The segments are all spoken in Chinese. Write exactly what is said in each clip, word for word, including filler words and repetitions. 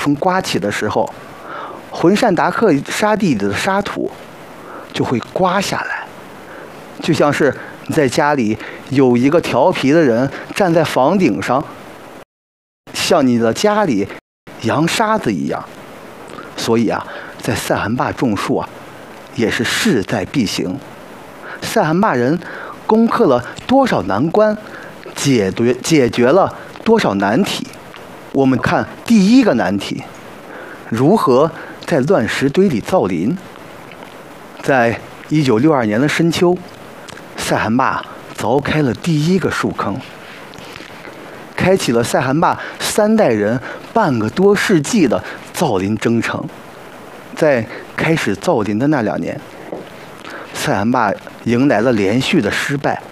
风刮起的时候，浑善达克沙地里的沙土就会刮下来，就像是你在家里有一个调皮的人站在房顶上，向你的家里扬沙子一样。所以啊，在塞罕坝种树啊，也是势在必行。塞罕坝人攻克了多少难关，解决解决了多少难题。我们看第一个难题，如何在乱石堆里造林。在一九六二年的深秋，塞罕坝凿开了第一个树坑，开启了塞罕坝三代人半个多世纪的造林征程。在开始造林的那两年，塞罕坝迎来了连续的失败。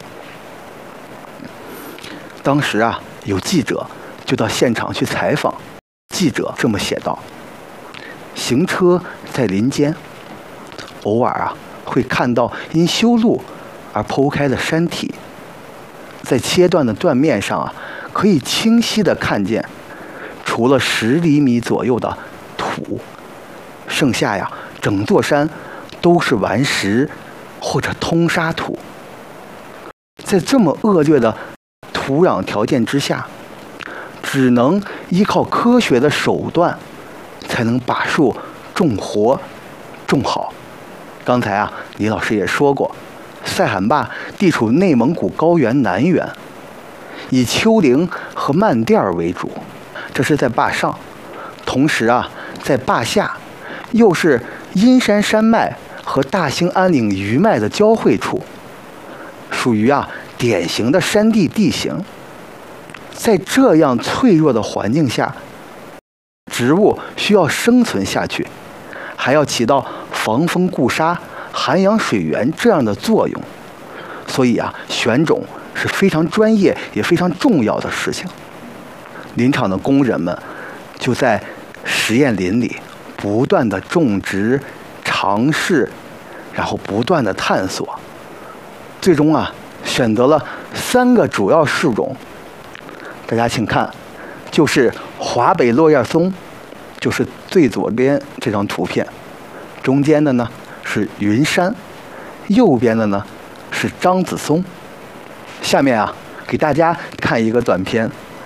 当时啊，有记者就到现场去采访，记者这么写道：行车在林间，偶尔啊会看到因修路而剖开的山体，在切断的断面上啊，可以清晰地看见，除了十厘米左右的土，剩下呀整座山都是顽石或者通沙土。在这么恶劣的土壤条件之下，只能依靠科学的手段，才能把树种活、种好。刚才啊，李老师也说过，塞罕坝地处内蒙古高原南缘，以丘陵和漫甸为主，这是在坝上；同时啊，在坝下，又是阴山山脉和大兴安岭余脉的交汇处，属于啊典型的山地地形。在这样脆弱的环境下，植物需要生存下去，还要起到防风固沙、涵养水源这样的作用。所以啊，选种是非常专业也非常重要的事情。林场的工人们就在实验林里不断的种植、尝试，然后不断的探索，最终啊选择了三个主要树种。大家请看，就是华北落叶松，就是最左边这张图片，中间的呢是云杉，右边的呢是樟子松。下面啊，给大家看一个短片。